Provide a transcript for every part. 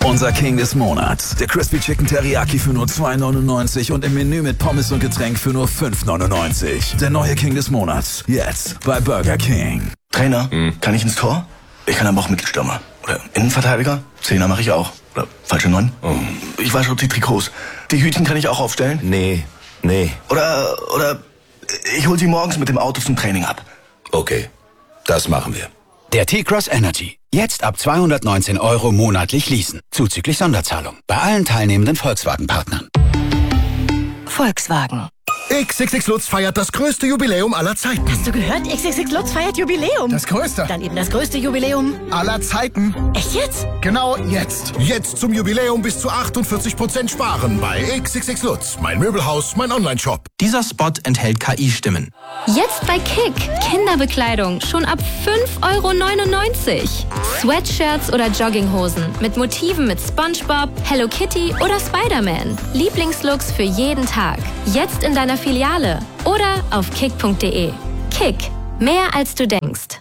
Unser King des Monats. Der Crispy Chicken Teriyaki für nur $2,99 und im Menü mit Pommes und Getränk für nur $5,99. Der neue King des Monats. Jetzt bei Burger King. Trainer, kann ich ins Tor? Ich kann aber auch Mittelstürmer. Oder Innenverteidiger? Zehner mache ich auch. Oder falsche 9? Ich wasche auch die Trikots. Die Hütchen kann ich auch aufstellen? Nee. Oder ich hol sie morgens mit dem Auto zum Training ab. Okay, das machen wir. Der T-Cross Energy. Jetzt ab 219 € monatlich leasen. Zuzüglich Sonderzahlung. Bei allen teilnehmenden Volkswagen-Partnern. Volkswagen. XXX Lutz feiert das größte Jubiläum aller Zeiten. Hast du gehört? XXX Lutz feiert Jubiläum. Das größte. Dann eben das größte Jubiläum Aller Zeiten. Echt jetzt? Genau jetzt. Jetzt zum Jubiläum bis zu 48% sparen bei XXX Lutz. Mein Möbelhaus, mein Onlineshop. Dieser Spot enthält KI-Stimmen. Jetzt bei Kick. Kinderbekleidung schon ab 5,99 €. Sweatshirts oder Jogginghosen mit Motiven mit SpongeBob, Hello Kitty oder Spider-Man. Lieblingslooks für jeden Tag. Jetzt in deiner Filiale oder auf kick.de. Kick. Mehr als du denkst.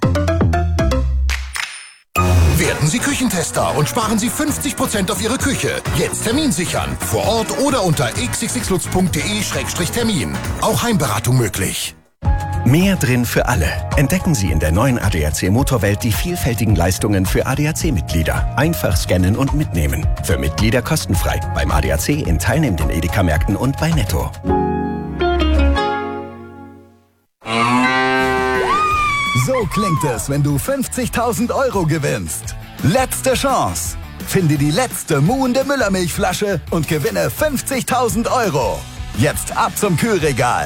Werden Sie Küchentester und sparen Sie 50% auf Ihre Küche. Jetzt Termin sichern. Vor Ort oder unter xxxlutz.de/termin. Auch Heimberatung möglich. Mehr drin für alle. Entdecken Sie in der neuen ADAC Motorwelt die vielfältigen Leistungen für ADAC-Mitglieder. Einfach scannen und mitnehmen. Für Mitglieder kostenfrei. Beim ADAC in teilnehmenden Edeka-Märkten und bei Netto. So klingt es, wenn du 50.000 € gewinnst. Letzte Chance. Finde die letzte muhende Müllermilchflasche und gewinne 50.000 €. Jetzt ab zum Kühlregal.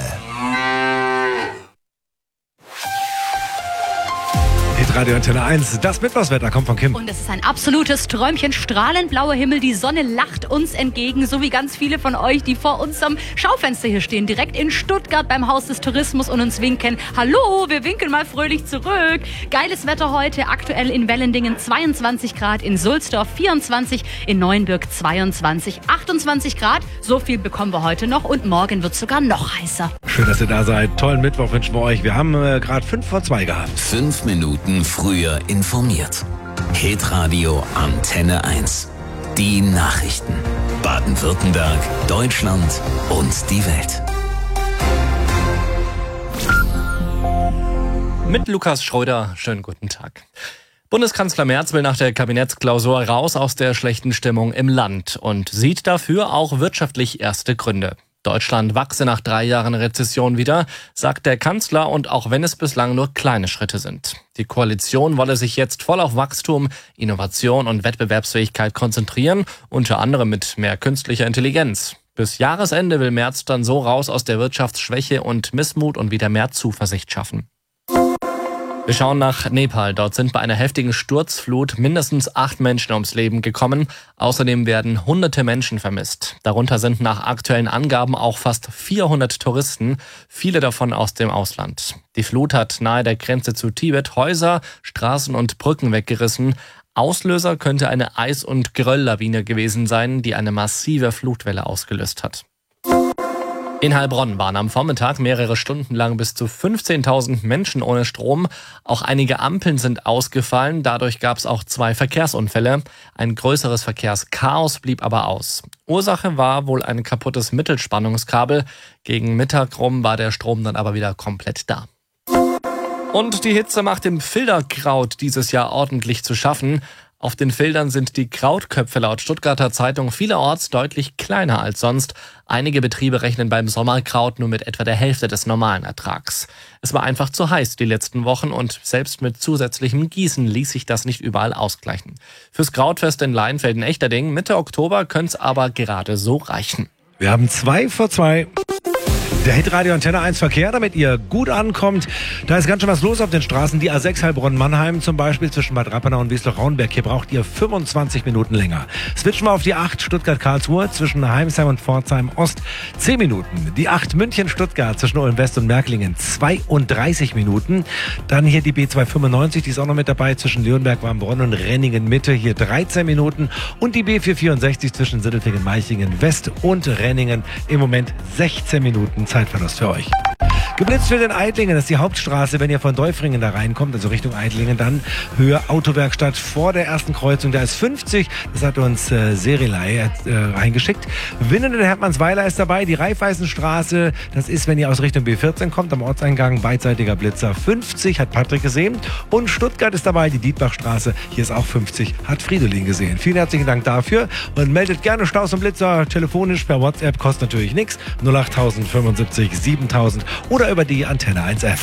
Radio Antenne 1. Das Mittwochswetter kommt von Kim. Und es ist ein absolutes Träumchen. Strahlend blauer Himmel, die Sonne lacht uns entgegen, so wie ganz viele von euch, die vor uns am Schaufenster hier stehen, direkt in Stuttgart beim Haus des Tourismus und uns winken. Hallo, wir winken mal fröhlich zurück. Geiles Wetter heute, aktuell in Wellendingen 22 Grad, in Sulzdorf 24, in Neuenbürg 22, 28 Grad. So viel bekommen wir heute noch und morgen wird es sogar noch heißer. Schön, dass ihr da seid. Tollen Mittwoch wünschen wir euch. Wir haben gerade 2:05 gehabt. 5 Minuten früher informiert. Hitradio Antenne 1. Die Nachrichten. Baden-Württemberg, Deutschland und die Welt. Mit Lukas Schröder, schönen guten Tag. Bundeskanzler Merz will nach der Kabinettsklausur raus aus der schlechten Stimmung im Land und sieht dafür auch wirtschaftlich erste Gründe. Deutschland wachse nach 3 Jahren Rezession wieder, sagt der Kanzler, und auch wenn es bislang nur kleine Schritte sind. Die Koalition wolle sich jetzt voll auf Wachstum, Innovation und Wettbewerbsfähigkeit konzentrieren, unter anderem mit mehr künstlicher Intelligenz. Bis Jahresende will Merz dann so raus aus der Wirtschaftsschwäche und Missmut und wieder mehr Zuversicht schaffen. Wir schauen nach Nepal. Dort sind bei einer heftigen Sturzflut mindestens 8 Menschen ums Leben gekommen. Außerdem werden hunderte Menschen vermisst. Darunter sind nach aktuellen Angaben auch fast 400 Touristen, viele davon aus dem Ausland. Die Flut hat nahe der Grenze zu Tibet Häuser, Straßen und Brücken weggerissen. Auslöser könnte eine Eis- und Gerölllawine gewesen sein, die eine massive Flutwelle ausgelöst hat. In Heilbronn waren am Vormittag mehrere Stunden lang bis zu 15.000 Menschen ohne Strom. Auch einige Ampeln sind ausgefallen. Dadurch gab es auch 2 Verkehrsunfälle. Ein größeres Verkehrschaos blieb aber aus. Ursache war wohl ein kaputtes Mittelspannungskabel. Gegen Mittag rum war der Strom dann aber wieder komplett da. Und die Hitze macht dem Filderkraut dieses Jahr ordentlich zu schaffen. Auf den Feldern sind die Krautköpfe laut Stuttgarter Zeitung vielerorts deutlich kleiner als sonst. Einige Betriebe rechnen beim Sommerkraut nur mit etwa der Hälfte des normalen Ertrags. Es war einfach zu heiß die letzten Wochen und selbst mit zusätzlichem Gießen ließ sich das nicht überall ausgleichen. Fürs Krautfest in Leinfelden-Echterding Mitte Oktober könnte es aber gerade so reichen. Wir haben 2:02. Der Hitradio Antenne 1 Verkehr, damit ihr gut ankommt. Da ist ganz schön was los auf den Straßen. Die A6 Heilbronn-Mannheim zum Beispiel zwischen Bad Rappenau und Wiesloch-Raunberg. Hier braucht ihr 25 Minuten länger. Switchen wir auf die 8 Stuttgart-Karlsruhe zwischen Heimsheim und Pforzheim-Ost 10 Minuten. Die 8 München-Stuttgart zwischen Ulm-West und Merklingen 32 Minuten. Dann hier die B295, die ist auch noch mit dabei zwischen Leonberg-Warmbronn und Renningen-Mitte. Hier 13 Minuten. Und die B464 zwischen Sindelfingen-Meichingen-West und Renningen im Moment 16 Minuten Zeitverlust für euch. Geblitzt wird in Eidlingen, das ist die Hauptstraße, wenn ihr von Däufringen da reinkommt, also Richtung Eidlingen, dann Höhe Autowerkstatt vor der ersten Kreuzung, da ist 50, das hat uns Serilei reingeschickt. Winnen in Hermannsweiler ist dabei, die Raiffeisenstraße, das ist, wenn ihr aus Richtung B14 kommt, am Ortseingang, beidseitiger Blitzer, 50, hat Patrick gesehen. Und Stuttgart ist dabei, die Dietbachstraße, hier ist auch 50, hat Fridolin gesehen. Vielen herzlichen Dank dafür und meldet gerne Staus und Blitzer telefonisch per WhatsApp, kostet natürlich nichts, 08000 75 7000 oder über die Antenne 1 App.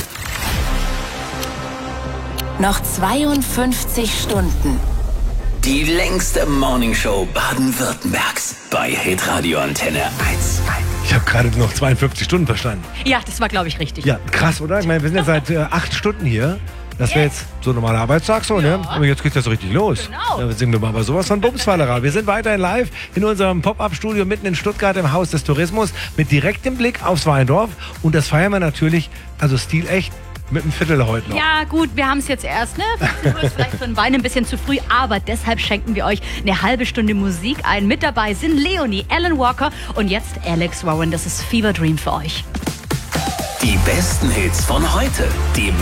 Noch 52 Stunden. Die längste Morningshow Baden-Württembergs bei Hitradio Antenne 1. Ich habe gerade noch 52 Stunden verstanden. Ja, das war, glaube ich, richtig. Ja, krass, oder? Ich meine, wir sind ja seit 8 Stunden hier. Das wäre jetzt so ein normaler Arbeitstag, so, ne? Aber jetzt geht das so richtig los. Genau. Da singen wir mal aber sowas von Bumsfallerer. Wir sind weiterhin live in unserem Pop-Up-Studio mitten in Stuttgart im Haus des Tourismus mit direktem Blick aufs Weinndorf. Und das feiern wir natürlich, also stilecht, mit einem Viertel heute noch. Ja, gut, wir haben es jetzt erst, ne? 15 Uhr ist vielleicht für ein Wein ein bisschen zu früh, aber deshalb schenken wir euch eine halbe Stunde Musik ein. Mit dabei sind Leonie, Alan Walker und jetzt Alex Warren. Das ist Fever Dream für euch. Die besten Hits von heute. Die